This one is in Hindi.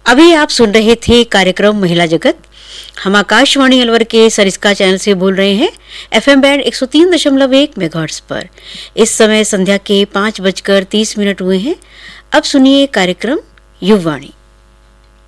अभी आप सुन रहे थे कार्यक्रम महिला जगत। हम आकाशवाणी अलवर के सरिस्का चैनल से बोल रहे हैं FM बैंड 103.1 मेगाहर्ट्ज पर। इस समय संध्या के 5:30 हुए हैं। अब सुनिए कार्यक्रम युववाणी।